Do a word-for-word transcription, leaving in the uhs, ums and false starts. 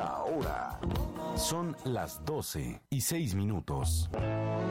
La hora. Son las doce y seis minutos.